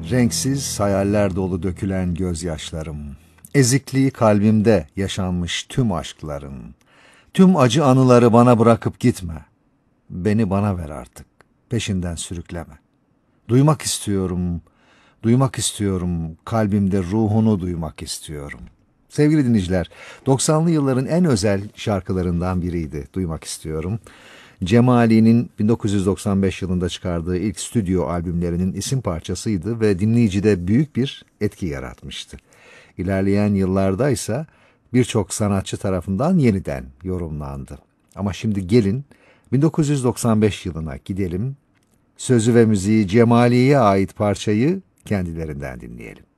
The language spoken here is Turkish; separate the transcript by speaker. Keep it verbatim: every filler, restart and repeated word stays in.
Speaker 1: Renksiz hayaller dolu dökülen gözyaşlarım, ezikliği kalbimde yaşanmış tüm aşkların, tüm acı anıları bana bırakıp gitme. Beni bana ver artık, peşinden sürükleme. Duymak istiyorum, duymak istiyorum, kalbimde ruhunu duymak istiyorum. Sevgili dinleyiciler, doksanlı yılların en özel şarkılarından biriydi Duymak İstiyorum. Cemali'nin bin dokuz yüz doksan beş yılında çıkardığı ilk stüdyo albümlerinin isim parçasıydı ve dinleyicide büyük bir etki yaratmıştı. İlerleyen yıllarda ise birçok sanatçı tarafından yeniden yorumlandı. Ama şimdi gelin bin dokuz yüz doksan beş yılına gidelim. Sözü ve müziği Cemali'ye ait parçayı kendilerinden dinleyelim.